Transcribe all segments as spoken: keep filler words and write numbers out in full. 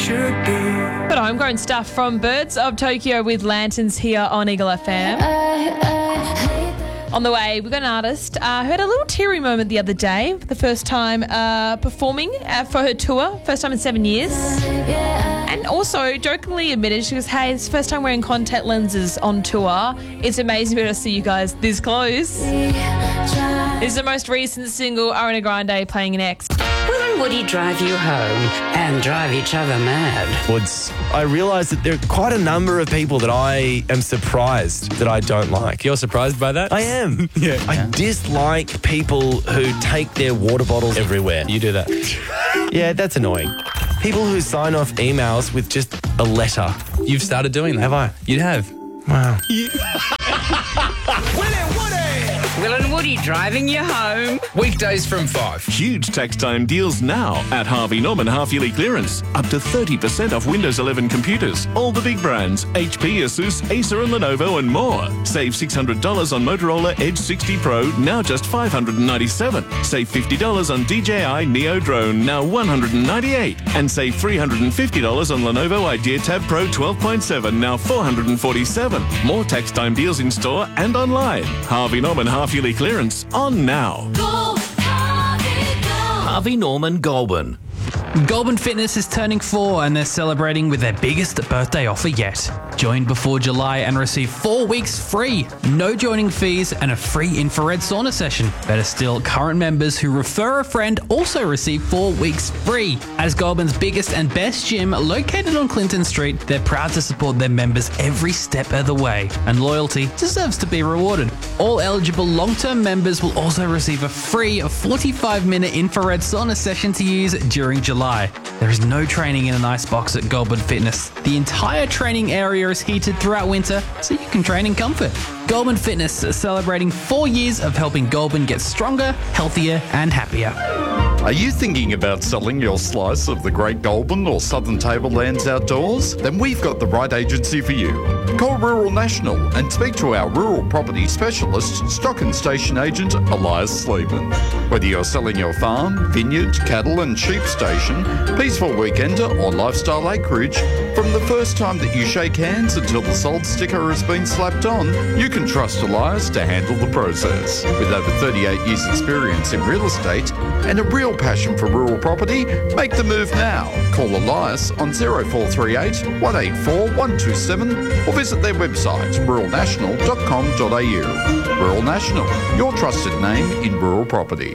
should be. But homegrown stuff from Birds of Tokyo with Lanterns here on Eagle F M. On the way, we've got an artist uh, who had a little teary moment the other day for the first time uh, performing uh, for her tour, first time in seven years. And also jokingly admitted, she goes, hey, it's the first time wearing contact lenses on tour. It's amazing to be able to see you guys this close. This is the most recent single, Ariana Grande playing in X. Will and Woody drive you home and drive each other mad? Woods, I realise that there are quite a number of people that I am surprised that I don't like. You're surprised by that? I am. yeah. I Yeah. dislike people who take their water bottles everywhere. You do that. Yeah, that's annoying. People who sign off emails with just a letter. You've started doing that. Have I? You have. Wow. Will and Woody driving you home? Weekdays from five. Huge tax time deals now at Harvey Norman half-yearly clearance. Up to thirty percent off Windows eleven computers. All the big brands, H P, Asus, Acer and Lenovo and more. Save six hundred dollars on Motorola Edge sixty Pro, now just five hundred ninety-seven dollars. Save fifty dollars on D J I Neo Drone, now one hundred ninety-eight dollars. And save three hundred fifty dollars on Lenovo IdeaTab Pro twelve point seven, now four hundred forty-seven dollars. More tax time deals in store and online. Harvey Norman half-yearly clearance on now. Harvey Norman Goulburn. Goulburn Fitness is turning four and they're celebrating with their biggest birthday offer yet. Join before July and receive four weeks free, no joining fees and a free infrared sauna session. Better still, current members who refer a friend also receive four weeks free. As Goulburn's biggest and best gym located on Clinton Street, they're proud to support their members every step of the way, and loyalty deserves to be rewarded. All eligible long-term members will also receive a free forty-five minute infrared sauna session to use during July. There is no training in an ice box at Goulburn Fitness. The entire training area is heated throughout winter, so you can train in comfort. Goulburn Fitness is celebrating four years of helping Goulburn get stronger, healthier, and happier. Are you thinking about selling your slice of the Great Goulburn or Southern Tablelands outdoors? Then we've got the right agency for you. Call Rural National and speak to our rural property specialist, stock and station agent Elias Sleeman. Whether you're selling your farm, vineyard, cattle and sheep station, peaceful weekender or lifestyle acreage, from the first time that you shake hands until the sold sticker has been slapped on, you can trust Elias to handle the process. With over thirty-eight years experience in real estate and a real passion for rural property, make the move now. Call Elias on zero four three eight, one eight four, one two seven or visit their website rural national dot com dot a u. Rural National, your trusted name in rural property.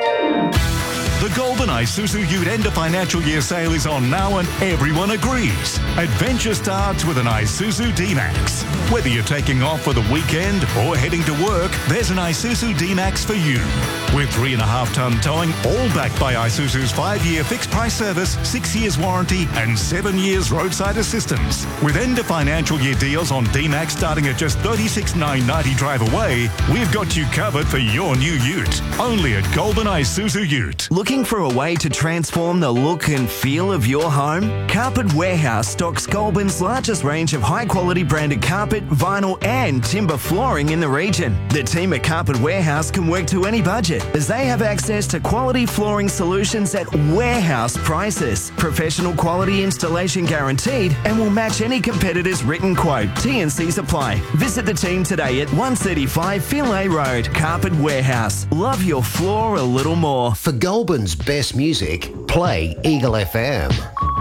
The Goulburn Isuzu Ute end of financial year sale is on now and everyone agrees. Adventure starts with an Isuzu D-Max. Whether you're taking off for the weekend or heading to work, there's an Isuzu D-Max for you. With three and a half ton towing, all backed by Isuzu's five-year fixed price service, six years warranty and seven years roadside assistance. With end of financial year deals on D-Max starting at just thirty-six thousand nine hundred ninety drive away, we've got you covered for your new Ute. Only at Goulburn Isuzu Ute. Looking for a way to transform the look and feel of your home? Carpet Warehouse stocks Goulburn's largest range of high-quality branded carpet, vinyl and timber flooring in the region. The team at Carpet Warehouse can work to any budget as they have access to quality flooring solutions at warehouse prices. Professional quality installation guaranteed and will match any competitor's written quote. T and C's apply. Visit the team today at one thirty-five Finlay Road. Carpet Warehouse. Love your floor a little more. For Goulburn's best music, play Eagle F M.